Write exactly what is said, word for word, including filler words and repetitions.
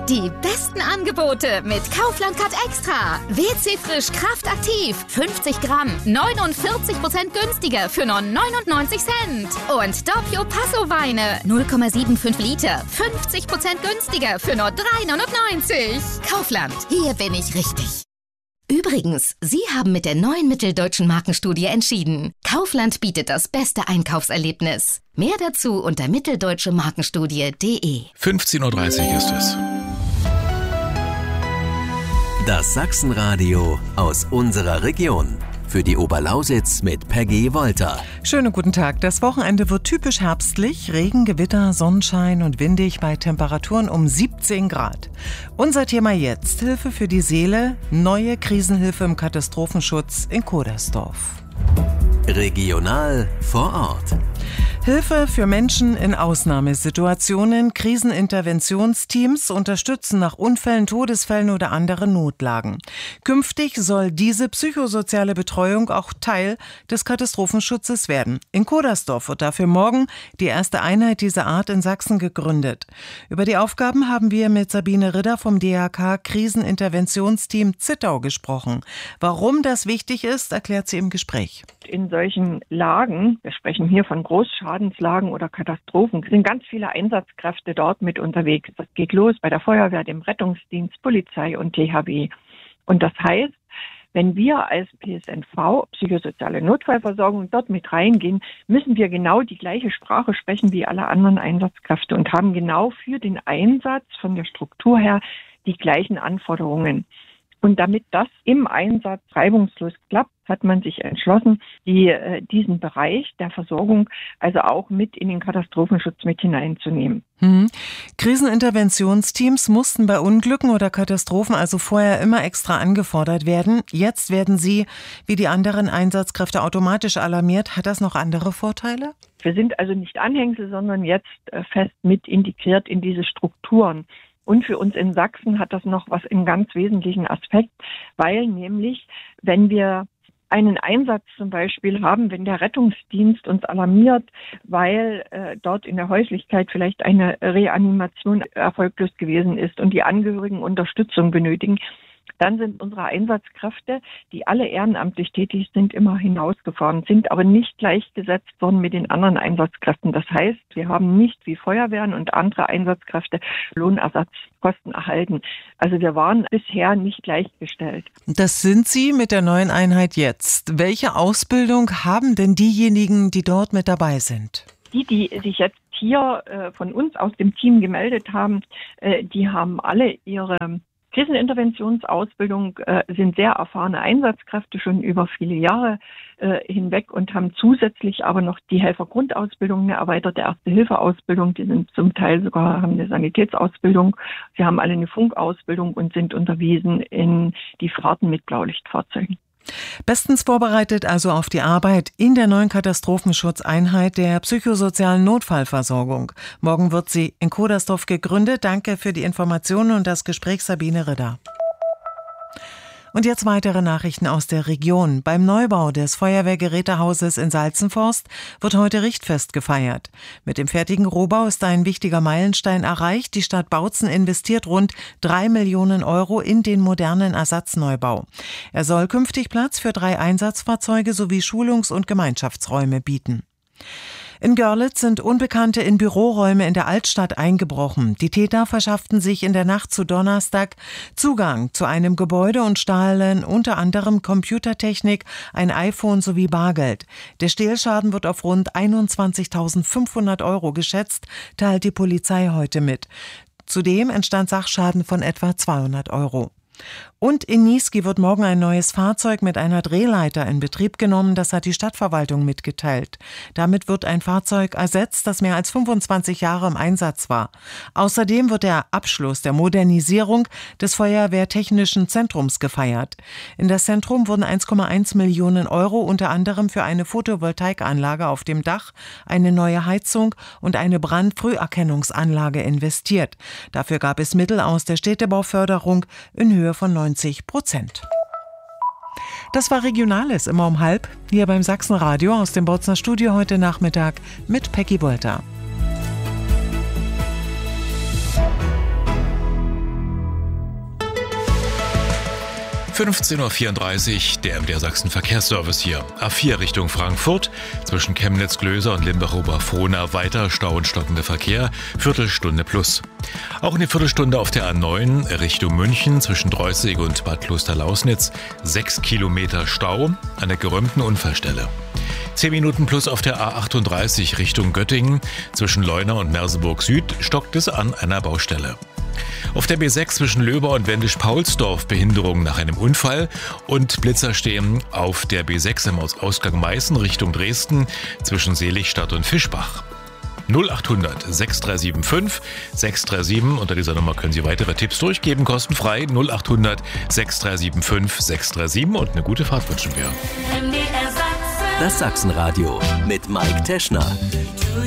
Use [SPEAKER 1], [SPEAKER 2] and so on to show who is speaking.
[SPEAKER 1] Die besten Angebote mit Kaufland Card Extra. W C Frisch Kraftaktiv. fünfzig Gramm. neunundvierzig Prozent günstiger für nur neunundneunzig Cent. Und Doppio Passo Weine. null Komma fünfundsiebzig Liter. fünfzig Prozent günstiger für nur drei neunundneunzig. Kaufland. Hier bin ich richtig. Übrigens, Sie haben mit der neuen Mitteldeutschen Markenstudie entschieden. Kaufland bietet das beste Einkaufserlebnis. Mehr dazu unter mitteldeutsche markenstudie punkt de.
[SPEAKER 2] fünfzehn Uhr dreißig ist es.
[SPEAKER 3] Das Sachsenradio aus unserer Region. Für die Oberlausitz mit Peggy Wolter.
[SPEAKER 4] Schönen guten Tag. Das Wochenende wird typisch herbstlich. Regen, Gewitter, Sonnenschein und windig bei Temperaturen um siebzehn Grad. Unser Thema jetzt: Hilfe für die Seele. Neue Krisenhilfe im Katastrophenschutz in Kodersdorf.
[SPEAKER 3] Regional vor Ort.
[SPEAKER 4] Hilfe für Menschen in Ausnahmesituationen. Kriseninterventionsteams unterstützen nach Unfällen, Todesfällen oder anderen Notlagen. Künftig soll diese psychosoziale Betreuung auch Teil des Katastrophenschutzes werden. In Kodersdorf wird dafür morgen die erste Einheit dieser Art in Sachsen gegründet. Über die Aufgaben haben wir mit Sabine Ridder vom D R K Kriseninterventionsteam Zittau gesprochen. Warum das wichtig ist, erklärt sie im Gespräch.
[SPEAKER 5] In solchen Lagen, wir sprechen hier von Großschadenslagen oder Katastrophen, sind ganz viele Einsatzkräfte dort mit unterwegs. Das geht los bei der Feuerwehr, dem Rettungsdienst, Polizei und T H W. Und das heißt, wenn wir als P S N V, psychosoziale Notfallversorgung, dort mit reingehen, müssen wir genau die gleiche Sprache sprechen wie alle anderen Einsatzkräfte und haben genau für den Einsatz von der Struktur her die gleichen Anforderungen. Und damit das im Einsatz reibungslos klappt, hat man sich entschlossen, die, äh, diesen Bereich der Versorgung also auch mit in den Katastrophenschutz mit hineinzunehmen.
[SPEAKER 4] Hm. Kriseninterventionsteams mussten bei Unglücken oder Katastrophen also vorher immer extra angefordert werden. Jetzt werden sie, wie die anderen Einsatzkräfte, automatisch alarmiert. Hat das noch andere Vorteile?
[SPEAKER 5] Wir sind also nicht Anhängsel, sondern jetzt äh, fest mit integriert in diese Strukturen. Und für uns in Sachsen hat das noch was einen ganz wesentlichen Aspekt, weil nämlich, wenn wir einen Einsatz zum Beispiel haben, wenn der Rettungsdienst uns alarmiert, weil äh, dort in der Häuslichkeit vielleicht eine Reanimation erfolglos gewesen ist und die Angehörigen Unterstützung benötigen, dann sind unsere Einsatzkräfte, die alle ehrenamtlich tätig sind, immer hinausgefahren, sind aber nicht gleichgesetzt worden mit den anderen Einsatzkräften. Das heißt, wir haben nicht wie Feuerwehren und andere Einsatzkräfte Lohnersatzkosten erhalten. Also wir waren bisher nicht gleichgestellt.
[SPEAKER 4] Das sind Sie mit der neuen Einheit jetzt. Welche Ausbildung haben denn diejenigen, die dort mit dabei sind?
[SPEAKER 5] Die, die sich jetzt hier äh, von uns aus dem Team gemeldet haben, äh, die haben alle ihre Kriseninterventionsausbildung, äh, sind sehr erfahrene Einsatzkräfte schon über viele Jahre äh, hinweg und haben zusätzlich aber noch die Helfergrundausbildung, eine erweiterte Erste-Hilfe-Ausbildung. Die sind zum Teil sogar, haben eine Sanitätsausbildung. Sie haben alle eine Funkausbildung und sind unterwiesen in die Fahrten mit Blaulichtfahrzeugen.
[SPEAKER 4] Bestens vorbereitet also auf die Arbeit in der neuen Katastrophenschutzeinheit der psychosozialen Notfallversorgung. Morgen wird sie in Kodersdorf gegründet. Danke für die Informationen und das Gespräch, Sabine Ridder. Und jetzt weitere Nachrichten aus der Region. Beim Neubau des Feuerwehrgerätehauses in Salzenforst wird heute Richtfest gefeiert. Mit dem fertigen Rohbau ist ein wichtiger Meilenstein erreicht. Die Stadt Bautzen investiert rund drei Millionen Euro in den modernen Ersatzneubau. Er soll künftig Platz für drei Einsatzfahrzeuge sowie Schulungs- und Gemeinschaftsräume bieten. In Görlitz sind Unbekannte in Büroräume in der Altstadt eingebrochen. Die Täter verschafften sich in der Nacht zu Donnerstag Zugang zu einem Gebäude und stahlen unter anderem Computertechnik, ein iPhone sowie Bargeld. Der Stehlschaden wird auf rund einundzwanzigtausendfünfhundert Euro geschätzt, teilt die Polizei heute mit. Zudem entstand Sachschaden von etwa zweihundert Euro. Und in Niesky wird morgen ein neues Fahrzeug mit einer Drehleiter in Betrieb genommen, das hat die Stadtverwaltung mitgeteilt. Damit wird ein Fahrzeug ersetzt, das mehr als fünfundzwanzig Jahre im Einsatz war. Außerdem wird der Abschluss der Modernisierung des Feuerwehrtechnischen Zentrums gefeiert. In das Zentrum wurden eins Komma eins Millionen Euro unter anderem für eine Photovoltaikanlage auf dem Dach, eine neue Heizung und eine Brandfrüherkennungsanlage investiert. Dafür gab es Mittel aus der Städtebauförderung in Höhe von neunzig Prozent. Das war Regionales immer um halb, hier beim Sachsenradio aus dem Bautzner Studio heute Nachmittag mit Peggy Wolter.
[SPEAKER 2] fünfzehn Uhr vierunddreißig, der M D R Sachsen Verkehrsservice hier. A vier Richtung Frankfurt, zwischen Chemnitz-Glöser und Limbach-Oberfrohna weiter Stau und stockender Verkehr, Viertelstunde plus. Auch eine Viertelstunde auf der A neun Richtung München, zwischen Dreußig und Bad Klosterlausnitz, sechs Kilometer Stau an der geräumten Unfallstelle. zehn Minuten plus auf der A achtunddreißig Richtung Göttingen, zwischen Leuna und Merseburg Süd stockt es an einer Baustelle. Auf der B sechs zwischen Löber und Wendisch-Paulsdorf Behinderung nach einem Unfall und Blitzer stehen auf der B sechs im Ausgang Meißen Richtung Dresden zwischen Seligstadt und Fischbach. null achthundert sechs drei sieben fünf sechs drei sieben. Unter dieser Nummer können Sie weitere Tipps durchgeben, kostenfrei. null achthundert sechs drei sieben fünf sechs drei sieben und eine gute Fahrt wünschen wir.
[SPEAKER 3] Das Sachsenradio mit Mike Teschner.